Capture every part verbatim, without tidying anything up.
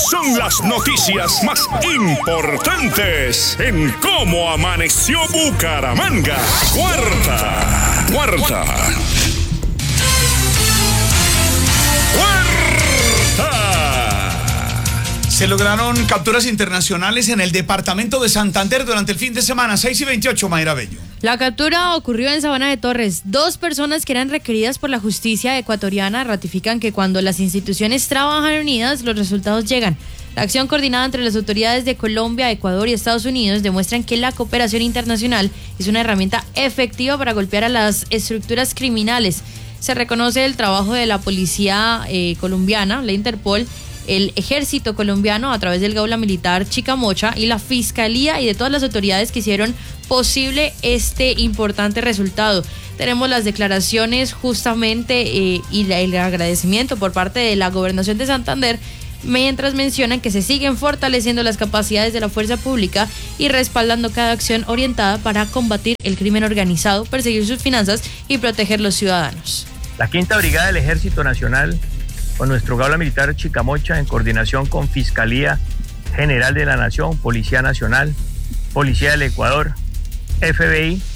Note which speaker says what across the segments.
Speaker 1: son las noticias más importantes en Cómo Amaneció Bucaramanga. Cuarta, cuarta.
Speaker 2: Se lograron capturas internacionales en el departamento de Santander durante el fin de semana, seis y veintiocho, Mayra Bello.
Speaker 3: La captura ocurrió en Sabana de Torres. Dos personas que eran requeridas por la justicia ecuatoriana ratifican que cuando las instituciones trabajan unidas, los resultados llegan. La acción coordinada entre las autoridades de Colombia, Ecuador y Estados Unidos demuestran que la cooperación internacional es una herramienta efectiva para golpear a las estructuras criminales. Se reconoce el trabajo de la policía eh, colombiana, la Interpol, el ejército colombiano a través del Gaula Militar Chicamocha y la fiscalía y de todas las autoridades que hicieron posible este importante resultado. Tenemos las declaraciones justamente eh, y la, el agradecimiento por parte de la Gobernación de Santander, mientras mencionan que se siguen fortaleciendo las capacidades de la fuerza pública y respaldando cada acción orientada para combatir el crimen organizado, perseguir sus finanzas y proteger los ciudadanos.
Speaker 4: La Quinta Brigada del Ejército Nacional, con nuestro Gaula Militar Chicamocha, en coordinación con Fiscalía General de la Nación, Policía Nacional, Policía del Ecuador, F B I,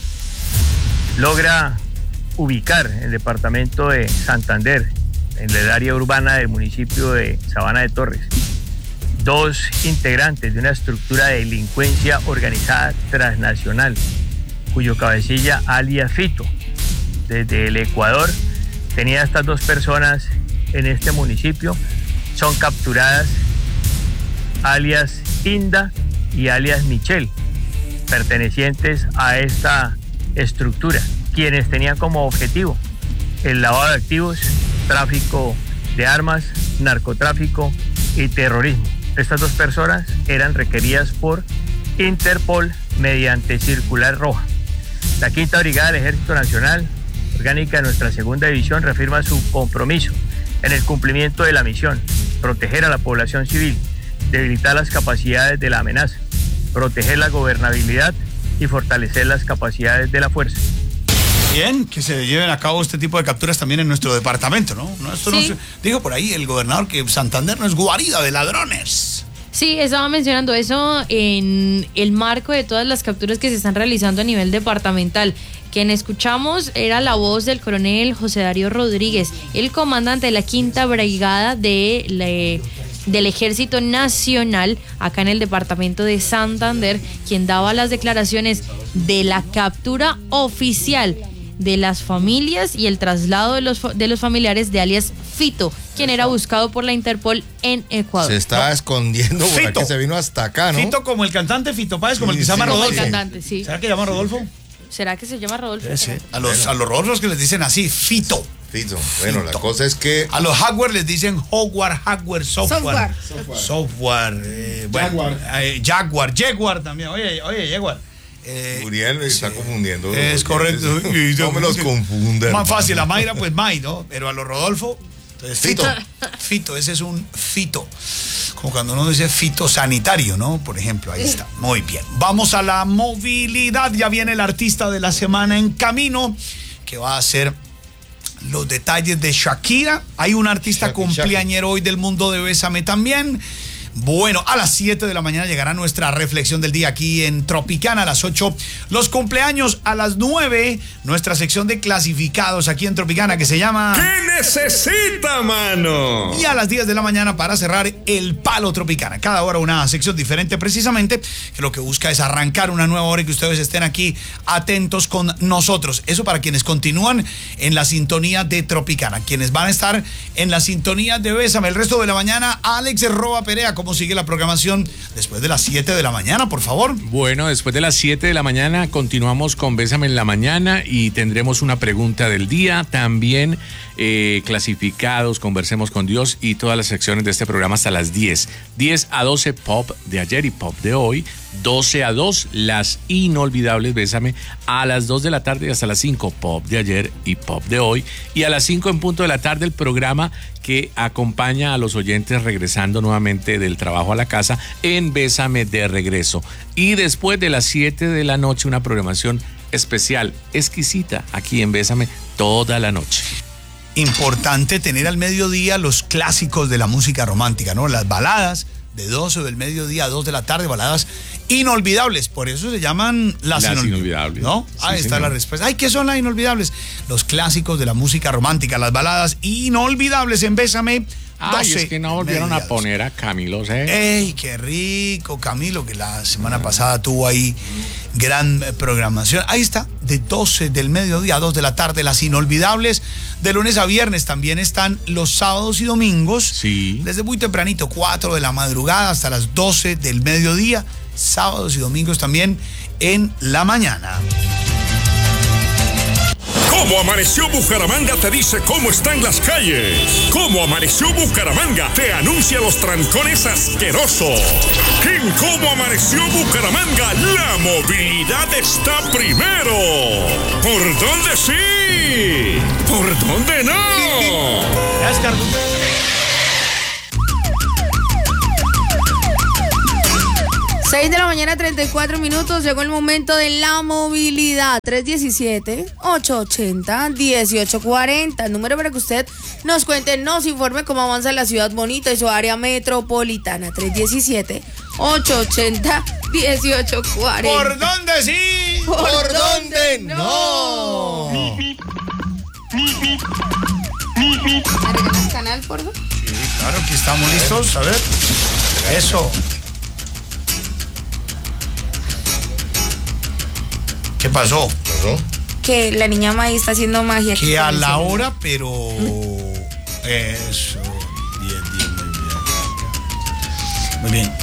Speaker 4: logra ubicar en el departamento de Santander, en el área urbana del municipio de Sabana de Torres, dos integrantes de una estructura de delincuencia organizada transnacional, cuyo cabecilla, alias Fito, desde el Ecuador, tenía a estas dos personas en este municipio. Son capturadas alias Inda y alias Michelle, pertenecientes a esta estructura, quienes tenían como objetivo el lavado de activos, tráfico de armas, narcotráfico y terrorismo. Estas dos personas eran requeridas por Interpol mediante circular roja. La Quinta Brigada del Ejército Nacional, orgánica de nuestra segunda división, reafirma su compromiso en el cumplimiento de la misión: proteger a la población civil, debilitar las capacidades de la amenaza, proteger la gobernabilidad y fortalecer las capacidades de la fuerza.
Speaker 2: Bien, que se lleven a cabo este tipo de capturas también en nuestro departamento, ¿no? no esto sí. no se, dijo por ahí el gobernador que Santander no es guarida de ladrones.
Speaker 3: Sí, estaba mencionando eso en el marco de todas las capturas que se están realizando a nivel departamental. Quien escuchamos era la voz del coronel José Darío Rodríguez, el comandante de la Quinta Brigada de la, del Ejército Nacional acá en el departamento de Santander, quien daba las declaraciones de la captura oficial de las familias y el traslado de los, de los familiares de alias Fito, quien era buscado por la Interpol en Ecuador.
Speaker 5: Se estaba no. escondiendo por aquí, se vino hasta acá, ¿no?
Speaker 2: Fito como el cantante Fito Páez, como sí, el que se llama
Speaker 3: sí,
Speaker 2: Rodolfo.
Speaker 3: Como el cantante, sí.
Speaker 2: ¿Será que llama Rodolfo?
Speaker 3: ¿Será que se llama Rodolfo?
Speaker 2: Sí, sí. A los, bueno. a los Rodolfos que les dicen así, Fito.
Speaker 5: Fito. Bueno, Fito. La cosa es que...
Speaker 2: A los hardware les dicen hardware, hardware, software.
Speaker 6: Software.
Speaker 2: Software. software eh, bueno, Jaguar. Eh, Jaguar. Jaguar también. Oye, oye, Jaguar.
Speaker 5: Eh, Uriel me está sí, confundiendo.
Speaker 2: Es correcto.
Speaker 5: No me los confunda.
Speaker 2: Más fácil, a Mayra, pues May, ¿no? Pero a los Rodolfo, entonces Fito. Fito, ese es un fito. Como cuando uno dice fitosanitario, ¿no? Por ejemplo, ahí está. Muy bien. Vamos a la movilidad. Ya viene el artista de la semana en camino, que va a hacer los detalles de Shakira. Hay un artista Shaki, cumpleañero Shaki. hoy del mundo de Bésame también. Bueno, a las siete de la mañana llegará nuestra reflexión del día aquí en Tropicana. A las ocho, los cumpleaños. A las nueve, nuestra sección de clasificados aquí en Tropicana, que se llama
Speaker 1: ¿Qué necesita, mano?
Speaker 2: Y a las diez de la mañana, para cerrar, el Palo Tropicana. Cada hora una sección diferente, precisamente, que lo que busca es arrancar una nueva hora y que ustedes estén aquí atentos con nosotros. Eso para quienes continúan en la sintonía de Tropicana. Quienes van a estar en la sintonía de Bésame el resto de la mañana, Alex Roa Perea. ¿Cómo sigue la programación después de las siete de la mañana, por favor?
Speaker 7: Bueno, después de las siete de la mañana continuamos con Bésame en la mañana y tendremos una pregunta del día, también eh, clasificados, conversemos con Dios y todas las secciones de este programa hasta las diez. diez a doce pop de ayer y pop de hoy, doce a dos las inolvidables Bésame, a las dos de la tarde y hasta las cinco pop de ayer y pop de hoy, y a las cinco en punto de la tarde el programa que acompaña a los oyentes regresando nuevamente del trabajo a la casa en Bésame de regreso. Y después de las siete de la noche una programación especial, exquisita, aquí en Bésame toda la noche.
Speaker 2: Importante tener al mediodía los clásicos de la música romántica, ¿no? Las baladas, de doce del mediodía a dos de la tarde, baladas inolvidables. Por eso se llaman las,
Speaker 7: Las
Speaker 2: inol-
Speaker 7: inolvidables.
Speaker 2: ¿No?
Speaker 7: Sí,
Speaker 2: Ahí está
Speaker 7: señor.
Speaker 2: la respuesta. Ay, ¿qué son las inolvidables? Los clásicos de la música romántica, las baladas inolvidables en Bésame.
Speaker 7: Ay,
Speaker 2: doce
Speaker 7: es que no volvieron a
Speaker 2: mediados.
Speaker 7: poner a Camilo Sexto.
Speaker 2: ¡Ey, qué rico! Camilo, que la semana pasada tuvo ahí gran eh, programación. Ahí está, de doce del mediodía a dos de la tarde, las inolvidables. De lunes a viernes también están los sábados y domingos.
Speaker 7: Sí.
Speaker 2: Desde muy tempranito, cuatro de la madrugada hasta las doce del mediodía. Sábados y domingos también en la mañana.
Speaker 1: Cómo Amaneció Bucaramanga te dice cómo están las calles. Cómo Amaneció Bucaramanga te anuncia los trancones asquerosos. En Cómo Amaneció Bucaramanga la movilidad está primero. ¿Por dónde sí? ¿Por dónde no?
Speaker 2: Gracias, Carlos.
Speaker 6: seis de la mañana, treinta y cuatro minutos. Llegó el momento de la movilidad. tres uno siete, ocho ocho cero, uno ocho cuatro cero. El número para que usted nos cuente, nos informe cómo avanza la ciudad bonita y su área metropolitana. tres uno siete, ocho ocho cero, uno ocho cuatro cero.
Speaker 2: ¿Por dónde sí?
Speaker 6: ¿Por,
Speaker 5: ¿Por dónde
Speaker 6: no?
Speaker 5: no?
Speaker 6: ¿Me regalas canal, por favor?
Speaker 2: Sí, claro, aquí estamos listos. A ver. Eso. ¿Qué pasó?
Speaker 5: ¿No?
Speaker 6: Que la niña May está haciendo magia. aquí
Speaker 2: Que
Speaker 6: con
Speaker 2: a
Speaker 6: el
Speaker 2: la
Speaker 6: celular.
Speaker 2: hora, pero... Eso. Bien, bien, muy bien. Muy bien.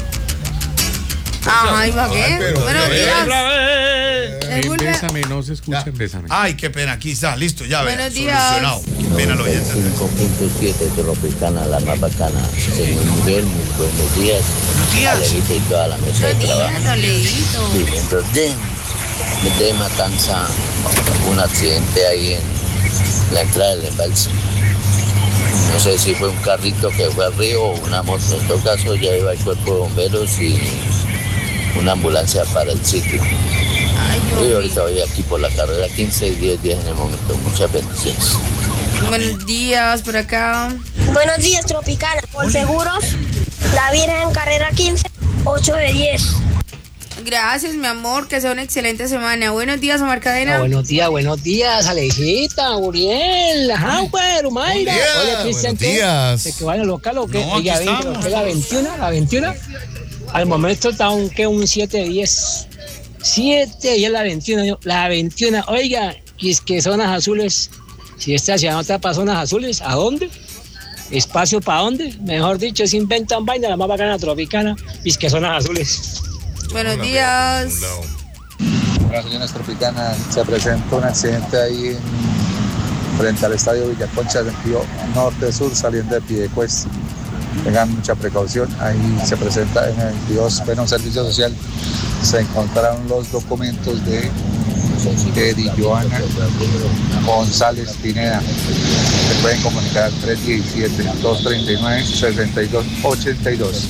Speaker 6: Ay, va
Speaker 5: Ay,
Speaker 6: bien.
Speaker 5: pero
Speaker 6: Buenos
Speaker 5: bien.
Speaker 6: días.
Speaker 7: En
Speaker 6: Disculpe.
Speaker 7: Bésame, no se escucha en Bésame.
Speaker 2: Ay, qué pena, aquí está, listo, ya ve.
Speaker 6: Buenos días.
Speaker 2: Solucionado. Qué pena lo oyente.
Speaker 8: cinco punto siete Tropicana, la más bacana. Señor Miguel, muy buenos días.
Speaker 2: Buenos días.
Speaker 8: Alejita y toda la mesa de
Speaker 6: Buenos
Speaker 8: trabajo.
Speaker 6: días, Toledito.
Speaker 8: Viviendo de, de Matanza, un accidente ahí en la entrada del embalse. No sé si fue un carrito que fue al río o una moto. En todo caso, ya iba el cuerpo de bomberos y una ambulancia para el sitio.
Speaker 6: Ay,
Speaker 8: Y
Speaker 6: Dios
Speaker 8: ahorita voy aquí por la carrera quince y diez días en el momento. Muchas bendiciones.
Speaker 6: mío. Buenos días, por acá.
Speaker 9: Buenos días, Tropicana. Por seguros, la Virgen Carrera quince, ocho de diez.
Speaker 6: Gracias, mi amor, que sea una excelente semana. Buenos días, Omar Cadena.
Speaker 10: Ah, buenos días, buenos días, Alejita, Uriel, Hauer, Umayra.
Speaker 5: Buen día,
Speaker 10: Oye, Cristian,
Speaker 5: buenos
Speaker 10: ¿qué?
Speaker 5: días.
Speaker 10: ¿De que van al local o qué?
Speaker 2: No, aquí
Speaker 10: Oiga, ven,
Speaker 2: estamos.
Speaker 10: creo que la veintiuno, la veintiuno. Al momento está un, ¿qué? Un siete de diez. siete y es la veintiuno. yo- La veintiuno. Oiga, y es que zonas azules. Si esta ciudad no está para zonas azules, ¿a dónde? ¿Espacio para dónde? Mejor dicho, se inventan vaina, la más bacana Tropicana. Y es que zonas azules.
Speaker 6: Buenos días.
Speaker 5: Un lado.
Speaker 11: Las señoras Tropicana, se presenta un accidente ahí en- frente al estadio Villaconcha, sentido norte-sur, saliendo de Piedecuesta. Tengan mucha precaución, ahí se presenta en el veintidós, bueno, servicio social, se encontraron los documentos de Eddie Joana González Pineda. Se pueden comunicar al tres uno siete, dos tres nueve, seis dos ocho dos.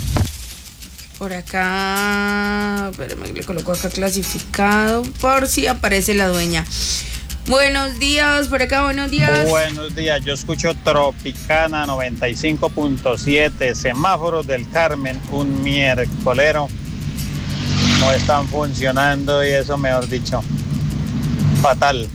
Speaker 6: Por acá. Espérame, le coloco acá clasificado por si aparece la dueña. Buenos días, por acá, buenos días.
Speaker 12: Buenos días, yo escucho Tropicana noventa y cinco punto siete, semáforos del Carmen, un miércolero. No están funcionando y eso, mejor dicho, fatal.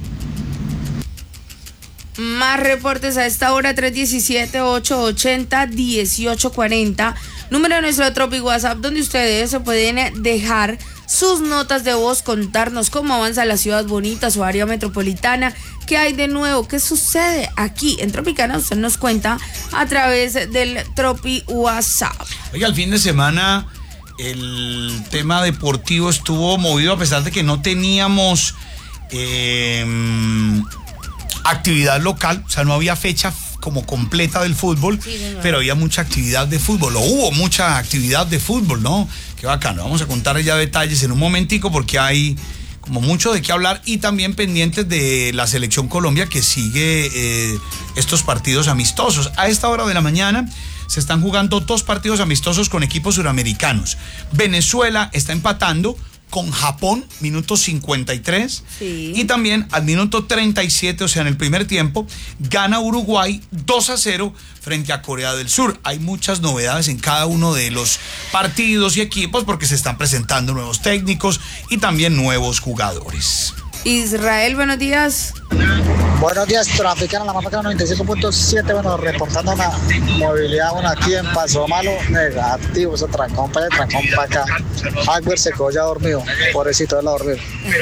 Speaker 6: Más reportes a esta hora, tres uno siete, ocho ocho cero, uno ocho cuatro cero. Número de nuestro Tropi WhatsApp, donde ustedes se pueden dejar sus notas de voz, contarnos cómo avanza la ciudad bonita, su área metropolitana, qué hay de nuevo, qué sucede aquí en Tropicana. Usted nos cuenta a través del Tropi WhatsApp.
Speaker 2: Oiga, el fin de semana el tema deportivo estuvo movido a pesar de que no teníamos eh, actividad local, o sea, no había fecha como completa del fútbol,
Speaker 6: Sí, señor.
Speaker 2: pero había mucha actividad de fútbol, o hubo mucha actividad de fútbol, ¿no? Qué bacano, vamos a contar ya detalles en un momentico porque hay como mucho de qué hablar y también pendientes de la selección Colombia que sigue eh, estos partidos amistosos. A esta hora de la mañana se están jugando dos partidos amistosos con equipos suramericanos. Venezuela está empatando con Japón, minuto cincuenta y tres.
Speaker 6: Sí.
Speaker 2: Y también al minuto treinta y siete, o sea, en el primer tiempo, gana Uruguay dos a cero frente a Corea del Sur. Hay muchas novedades en cada uno de los partidos y equipos porque se están presentando nuevos técnicos y también nuevos jugadores.
Speaker 6: Israel, buenos días.
Speaker 13: Buenos días, Tropicana, la marca noventa y cinco punto siete, bueno, reportando una movilidad, bueno, aquí en Paso Malo, negativo, eso trancón para allá, trancón para acá. Agüer se quedó ya dormido, pobrecito, él a dormir.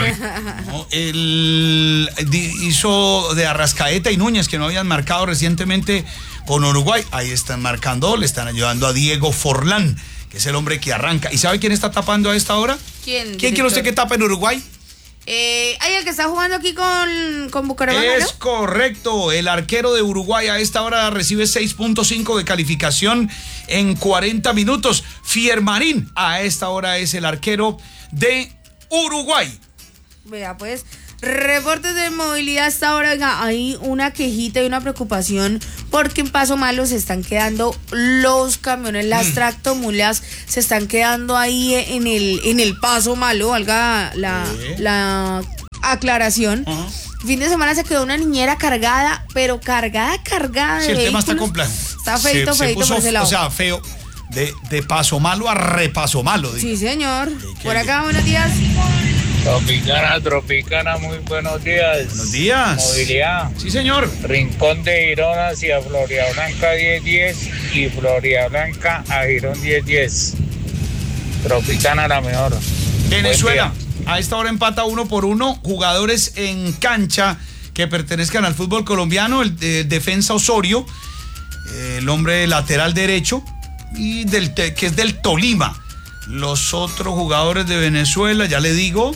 Speaker 2: No, él hizo de Arrascaeta y Núñez, que no habían marcado recientemente con Uruguay, ahí están marcando, le están ayudando a Diego Forlán, que es el hombre que arranca. ¿Y sabe quién está tapando a esta hora?
Speaker 6: ¿Quién?
Speaker 2: ¿Quién quiere usted que tape en Uruguay?
Speaker 6: Eh, ¿Hay el que está jugando aquí con, con Bucaramanga?
Speaker 2: Es
Speaker 6: ¿no?
Speaker 2: correcto, el arquero de Uruguay a esta hora recibe seis punto cinco de calificación en cuarenta minutos. Fiermarín a esta hora es el arquero de Uruguay.
Speaker 6: Vea, pues, reportes de movilidad hasta ahora. Oiga, hay una quejita y una preocupación porque en Paso Malo se están quedando los camiones, las mm. tractomulas se están quedando ahí en el, en el Paso Malo, valga la, ¿Eh? la aclaración. Uh-huh. Fin de semana se quedó una niñera cargada, pero cargada, cargada
Speaker 2: sí,
Speaker 6: de
Speaker 2: el
Speaker 6: vehículos.
Speaker 2: tema está complejo.
Speaker 6: Está feito,
Speaker 2: se,
Speaker 6: feito
Speaker 2: se puso,
Speaker 6: por ese lado.
Speaker 2: O sea, feo. De, de Paso Malo a repaso malo. Digo.
Speaker 6: Sí, señor. Por acá, buenos días.
Speaker 14: Tropicana, Tropicana, muy buenos días.
Speaker 2: Buenos días.
Speaker 14: Movilidad.
Speaker 2: Sí, señor.
Speaker 14: Rincón de Girón hacia Florida Blanca diez diez y Florida Blanca a Girón diez diez. Tropicana la mejor.
Speaker 2: Venezuela, a esta hora empata uno por uno. Jugadores en cancha que pertenezcan al fútbol colombiano. El, el defensa Osorio, el hombre lateral derecho, y del que es del Tolima. Los otros jugadores de Venezuela, ya le digo.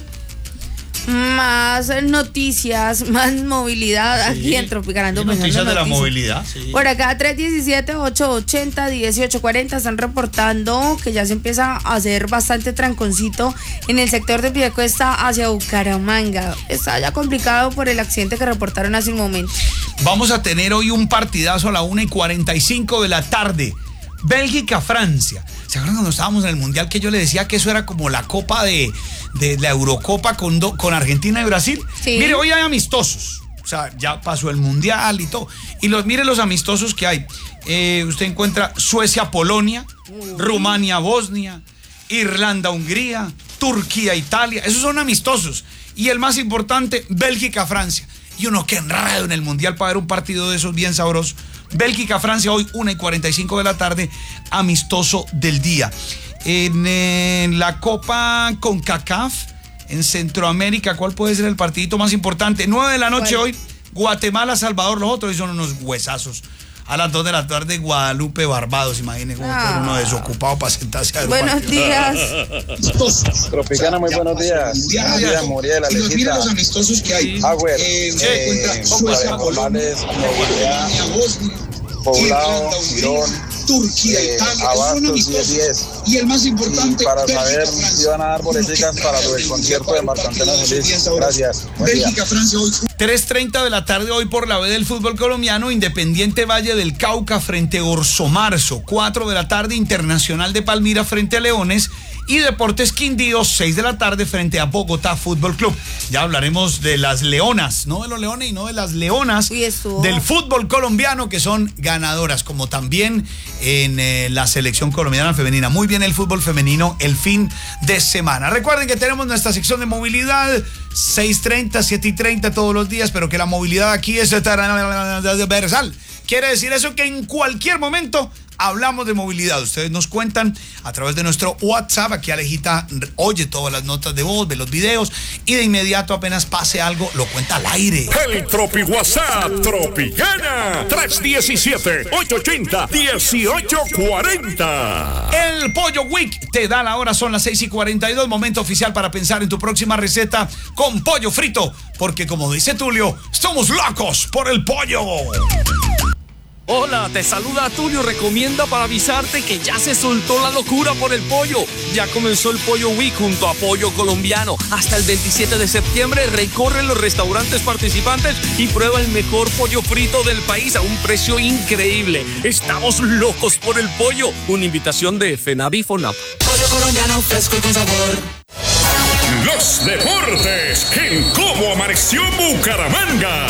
Speaker 6: Más noticias, más movilidad sí. aquí en Tropicana.
Speaker 2: Noticias, noticias de la movilidad. Sí.
Speaker 6: Por acá, tres uno siete, ocho ocho cero, uno ocho cuatro cero están reportando que ya se empieza a hacer bastante tranconcito en el sector de Piedecuesta hacia Bucaramanga. Está ya complicado por el accidente que reportaron hace un momento.
Speaker 2: Vamos a tener hoy un partidazo a la una y cuarenta y cinco de la tarde. Bélgica-Francia. ¿Se acuerdan cuando estábamos en el Mundial que yo le decía que eso era como la Copa de, de la Eurocopa con, do, con Argentina y Brasil? Sí. Mire, hoy hay amistosos. O sea, ya pasó el Mundial y todo. Y los, mire los amistosos que hay. Eh, usted encuentra Suecia-Polonia, uh. Rumania-Bosnia, Irlanda-Hungría, Turquía-Italia. Esos son amistosos. Y el más importante, Bélgica-Francia. Y uno que enredo en el Mundial para ver un partido de esos bien sabrosos. Bélgica-Francia hoy, una y cuarenta y cinco de la tarde, amistoso del día. En, en la Copa CONCACAF, en Centroamérica, ¿cuál puede ser el partidito más importante? nueve de la noche hoy, Guatemala-Salvador, los otros son unos huesazos. A las dos de la tarde, Guadalupe, Barbados, imagínense cómo ah. uno desocupado para sentarse a ver.
Speaker 6: Buenos días.
Speaker 11: Tropicana, muy buenos días. Buenos días, Muriel, Alejita.
Speaker 2: Mira los amistosos que hay.
Speaker 11: Agüer, eh, eh, Suecia, Polonia, Poblado, Girón,
Speaker 2: Turquía, eh, Italia,
Speaker 11: Abastos, diez diez.
Speaker 2: Y el más importante,
Speaker 11: y para saber si van a dar boleticas para el concierto de Marco Antonio Solís. Gracias.
Speaker 2: Bélgica, Francia hoy. tres treinta de la tarde hoy por la B del fútbol colombiano, Independiente Valle del Cauca frente a Orso Marzo. cuatro de la tarde, Internacional de Palmira frente a Leones. Y Deportes Quindío, seis de la tarde frente a Bogotá Fútbol Club. Ya hablaremos de las leonas, no de los leones y no de las leonas del fútbol colombiano, que son ganadoras, como también en eh, la selección colombiana femenina. Muy bien el fútbol femenino el fin de semana. Recuerden que tenemos nuestra sección de movilidad, seis treinta, siete y treinta todos los días, pero que la movilidad aquí es universal. Quiere decir eso que en cualquier momento hablamos de movilidad. Ustedes nos cuentan a través de nuestro WhatsApp. Aquí Alejita oye todas las notas de voz, ve los videos y de inmediato apenas pase algo, lo cuenta al aire.
Speaker 1: El Tropi WhatsApp Tropicana tres uno siete, ocho ocho cero, uno ocho cuatro cero.
Speaker 2: El Pollo Week te da la hora, son las seis y cuarenta y dos. Momento oficial para pensar en tu próxima receta con pollo frito, porque como dice Tulio, estamos locos por el pollo.
Speaker 15: Hola, te saluda Tulio, recomienda para avisarte que ya se soltó la locura por el pollo. Ya comenzó el Pollo Week junto a Pollo Colombiano. Hasta el veintisiete de septiembre recorre los restaurantes participantes y prueba el mejor pollo frito del país a un precio increíble. Estamos locos por el pollo. Una invitación de FENAVI y FONAP.
Speaker 16: Pollo colombiano fresco y con sabor.
Speaker 1: Los deportes en Cómo Amaneció Bucaramanga.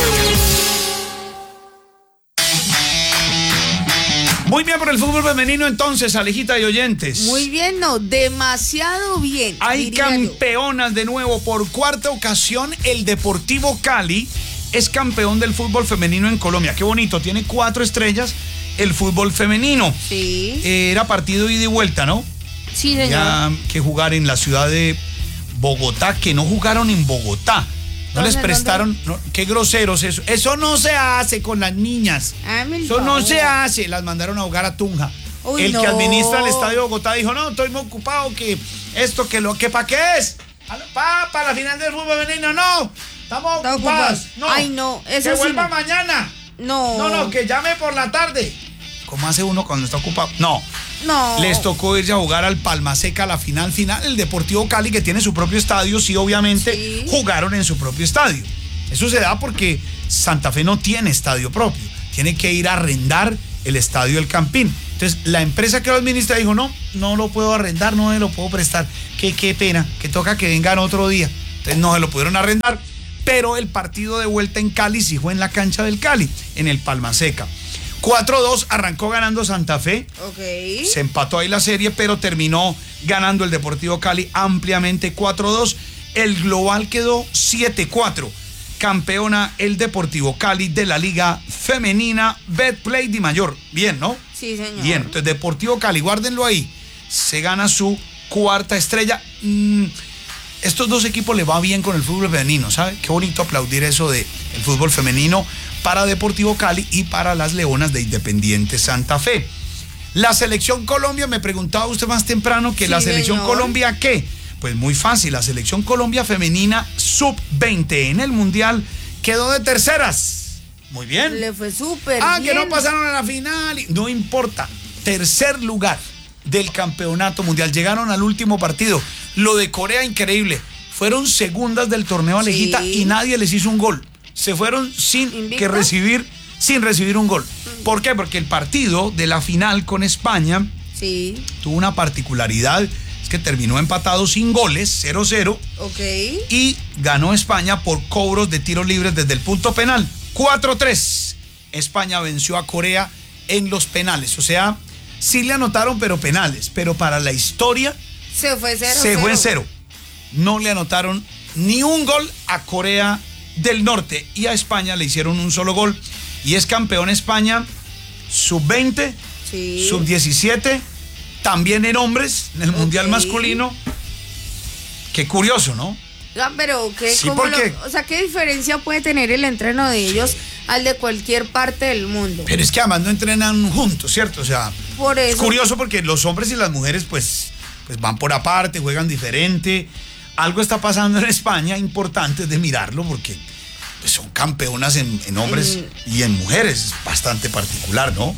Speaker 2: Muy bien por el fútbol femenino entonces, Alejita y oyentes.
Speaker 6: Muy bien, no, demasiado bien.
Speaker 2: Hay campeonas de nuevo por cuarta ocasión. El Deportivo Cali es campeón del fútbol femenino en Colombia. Qué bonito, tiene cuatro estrellas el fútbol femenino.
Speaker 6: Sí.
Speaker 2: Eh, era partido ida y vuelta, ¿no?
Speaker 6: Sí, señor.
Speaker 2: Ya que jugar en la ciudad de Bogotá, que no jugaron en Bogotá. No les prestaron, no, qué groseros eso. Eso no se hace con las niñas. Eso no se hace. Las mandaron a jugar a Tunja.
Speaker 6: Uy,
Speaker 2: el
Speaker 6: no.
Speaker 2: que administra el estadio de Bogotá dijo, no, estoy muy ocupado, que esto, que lo, que para qué es. Pa, para la final del fútbol femenino, no. Estamos
Speaker 6: Está
Speaker 2: ocupados.
Speaker 6: ocupado.
Speaker 2: No.
Speaker 6: Ay, no, eso
Speaker 2: que
Speaker 6: sí
Speaker 2: vuelva
Speaker 6: no.
Speaker 2: mañana.
Speaker 6: No.
Speaker 2: No, no, que llame por la tarde. ¿Cómo hace uno cuando está ocupado? No.
Speaker 6: No.
Speaker 2: Les tocó irse a jugar al Palma Seca, la final final. El Deportivo Cali, que tiene su propio estadio, sí, obviamente,
Speaker 6: Sí.
Speaker 2: jugaron en su propio estadio. Eso se da porque Santa Fe no tiene estadio propio. Tiene que ir a arrendar el estadio El Campín. Entonces, la empresa que lo administra dijo, no, no lo puedo arrendar, no me lo puedo prestar. Qué, qué pena, que toca que vengan otro día. Entonces, no se lo pudieron arrendar. Pero el partido de vuelta en Cali sí fue en la cancha del Cali, en el Palma Seca. cuatro dos arrancó ganando Santa Fe.
Speaker 6: Ok.
Speaker 2: Se empató ahí la serie, pero terminó ganando el Deportivo Cali ampliamente cuatro dos. El global quedó siete cuatro. Campeona el Deportivo Cali de la Liga Femenina Betplay Di Mayor. Bien, ¿no?
Speaker 6: Sí, señor.
Speaker 2: Bien, entonces Deportivo Cali, guárdenlo ahí. Se gana su cuarta estrella. Mm, estos dos equipos le va bien con el fútbol femenino, ¿sabe? Qué bonito aplaudir eso del fútbol femenino para Deportivo Cali y para las Leonas de Independiente Santa Fe. La selección Colombia, me preguntaba usted más temprano que
Speaker 6: Sí,
Speaker 2: la selección
Speaker 6: señor.
Speaker 2: Colombia, ¿qué? Pues muy fácil, la selección Colombia femenina sub veinte en el Mundial quedó de terceras. Muy bien.
Speaker 6: Le fue súper
Speaker 2: Ah,
Speaker 6: bien.
Speaker 2: que no pasaron a la final. y- No importa. Tercer lugar del campeonato mundial. Llegaron al último partido. Lo de Corea, increíble. Fueron segundas del torneo, Alejita,
Speaker 6: Sí.
Speaker 2: y nadie les hizo un gol. Se fueron sin
Speaker 6: ¿Invictas?
Speaker 2: que recibir, sin recibir un gol. ¿Por qué? Porque el partido de la final con España
Speaker 6: Sí.
Speaker 2: tuvo una particularidad. Es que terminó empatado sin goles, cero cero.
Speaker 6: Ok.
Speaker 2: Y ganó España por cobros de tiros libres desde el punto penal. cuatro tres. España venció a Corea en los penales. O sea, sí le anotaron, pero penales. Pero para la historia
Speaker 6: Se fue cero.
Speaker 2: se fue en cero. No le anotaron ni un gol a Corea del Norte. Y a España le hicieron un solo gol. Y es campeón España sub veinte,
Speaker 6: Sí.
Speaker 2: sub diecisiete, también en hombres, en el Mundial
Speaker 6: Ok.
Speaker 2: masculino. Qué curioso, ¿no?
Speaker 6: Ah, pero ¿qué,
Speaker 2: Sí,
Speaker 6: cómo
Speaker 2: porque-
Speaker 6: lo- o sea, ¿qué diferencia puede tener el entreno de ellos al de cualquier parte del mundo?
Speaker 2: Pero es que además no entrenan juntos, ¿cierto? O sea,
Speaker 6: Por
Speaker 2: es
Speaker 6: eso.
Speaker 2: curioso porque los hombres y las mujeres pues, pues van por aparte, juegan diferente. Algo está pasando en España importante de mirarlo porque pues, son campeonas en, en hombres y en mujeres. Es bastante particular, ¿no?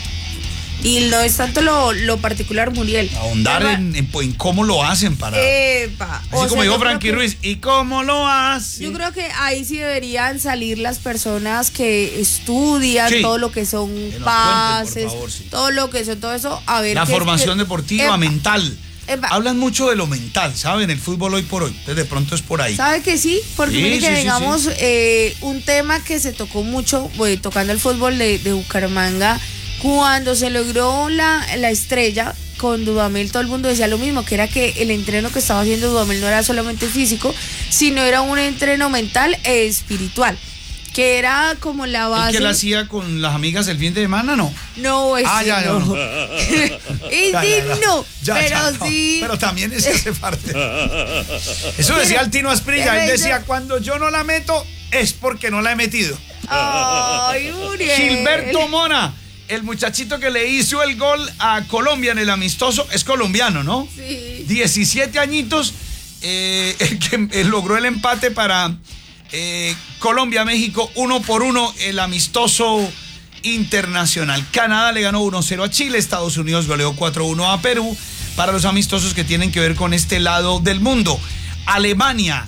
Speaker 6: Y no es tanto lo, lo particular, Muriel.
Speaker 2: Ahondar
Speaker 6: Eva-
Speaker 2: en, en- en cómo lo hacen para...
Speaker 6: Epa.
Speaker 2: Así
Speaker 6: O
Speaker 2: como
Speaker 6: sea,
Speaker 2: dijo
Speaker 6: yo creo
Speaker 2: Frankie
Speaker 6: que-
Speaker 2: Ruiz, ¿y cómo lo hace?
Speaker 6: Yo creo que ahí sí deberían salir las personas que estudian
Speaker 2: Sí.
Speaker 6: todo lo que son
Speaker 2: nos cuenten,
Speaker 6: pases,
Speaker 2: por favor, sí.
Speaker 6: todo lo que son, todo eso, a ver.
Speaker 2: La
Speaker 6: qué-
Speaker 2: formación
Speaker 6: qué-
Speaker 2: deportiva,
Speaker 6: Epa,
Speaker 2: mental.
Speaker 6: epa.
Speaker 2: Hablan mucho de lo mental, ¿saben? El fútbol hoy por hoy. Entonces de pronto es por ahí.
Speaker 6: ¿Sabe que sí? Porque
Speaker 2: Sí,
Speaker 6: mire que
Speaker 2: sí, sí,
Speaker 6: digamos
Speaker 2: sí.
Speaker 6: eh, un tema que se tocó mucho eh, tocando el fútbol de, de Bucaramanga, cuando se logró la, la estrella con Dudamel, todo el mundo decía lo mismo, que era que el entreno que estaba haciendo Dudamel no era solamente físico, sino era un entreno mental e espiritual, que era como la
Speaker 2: ¿El
Speaker 6: base.
Speaker 2: que la hacía con las amigas el fin de semana, no?
Speaker 6: No, ese
Speaker 2: Ah, ya, ya,
Speaker 6: no.
Speaker 2: no.
Speaker 6: Ese
Speaker 2: Ya, ya, ya.
Speaker 6: no,
Speaker 2: Ya,
Speaker 6: pero
Speaker 2: ya, no.
Speaker 6: sí.
Speaker 2: Pero también ese hace parte. Eso decía el Tino Asprilla. Él
Speaker 6: pero
Speaker 2: decía,
Speaker 6: eso-
Speaker 2: cuando yo no la meto, es porque no la he metido.
Speaker 6: Ay, Muriel.
Speaker 2: Gilberto Mora, el muchachito que le hizo el gol a Colombia en el amistoso, es colombiano, ¿no?
Speaker 6: Sí.
Speaker 2: diecisiete añitos, eh, el que eh, logró el empate para eh, Colombia-México, uno por uno, el amistoso internacional. Canadá le ganó uno cero a Chile, Estados Unidos goleó cuatro uno a Perú, para los amistosos que tienen que ver con este lado del mundo. Alemania,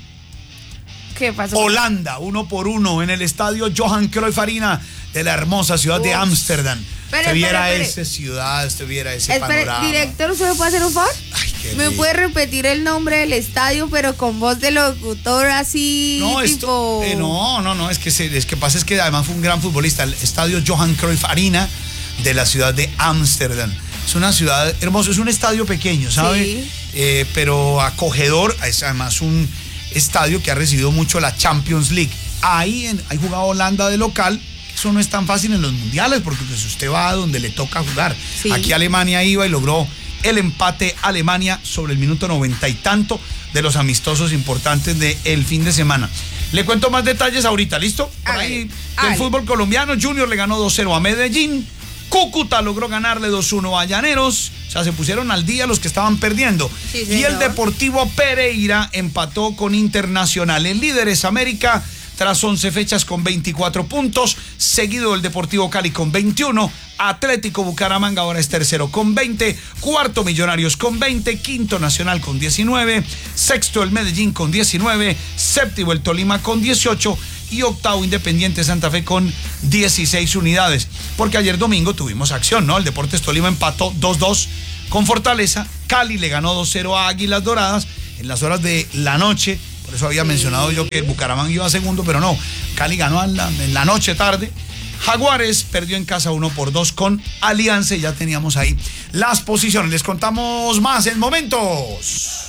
Speaker 6: ¿Qué pasó?
Speaker 2: Holanda, uno por uno en el estadio Johan Cruyff Arena de la hermosa ciudad de
Speaker 6: Uf.
Speaker 2: Ámsterdam.
Speaker 6: Espere,
Speaker 2: Usted viera
Speaker 6: espere, espere.
Speaker 2: esa ciudad, usted viera ese
Speaker 6: Espere,
Speaker 2: panorama.
Speaker 6: director, ¿usted me puede hacer un favor?
Speaker 2: Ay,
Speaker 6: ¿Me puede repetir el nombre del estadio, pero con voz de locutor así?
Speaker 2: No,
Speaker 6: tipo...
Speaker 2: esto, eh, no, no, no, es que se, es que pasa es que además fue un gran futbolista. El estadio Johan Cruyff Arena de la ciudad de Ámsterdam. Es una ciudad hermosa, es un estadio pequeño, ¿sabe? Sí. Eh, pero acogedor, es además un estadio que ha recibido mucho la Champions League. Ahí en, ahí jugaba Holanda de local. Eso no es tan fácil en los mundiales porque pues usted va a donde le toca jugar. Sí. Aquí Alemania iba y logró el empate Alemania sobre el minuto noventa y tanto de los amistosos importantes del fin de semana. Le cuento más detalles ahorita, ¿listo? Por
Speaker 6: Ale,
Speaker 2: ahí
Speaker 6: ale.
Speaker 2: el fútbol colombiano, Junior le ganó dos cero a Medellín, Cúcuta logró ganarle dos uno a Llaneros, o sea, se pusieron al día los que estaban perdiendo.
Speaker 6: Sí,
Speaker 2: y el Deportivo Pereira empató con Internacional. El líder es América, tras once fechas con veinticuatro puntos, seguido el Deportivo Cali con veintiuno, Atlético Bucaramanga ahora es tercero con veinte, cuarto Millonarios con veinte, quinto Nacional con diecinueve, sexto el Medellín con diecinueve, séptimo el Tolima con dieciocho y octavo Independiente Santa Fe con dieciséis unidades. Porque ayer domingo tuvimos acción, ¿no? El Deportes Tolima empató dos dos con Fortaleza, Cali le ganó dos cero a Águilas Doradas en las horas de la noche. Por eso había mencionado yo que el Bucaramanga iba a segundo, pero no. Cali ganó en la, en la noche tarde. Jaguares perdió en casa uno por dos con Alianza. Ya teníamos ahí las posiciones. Les contamos más en momentos.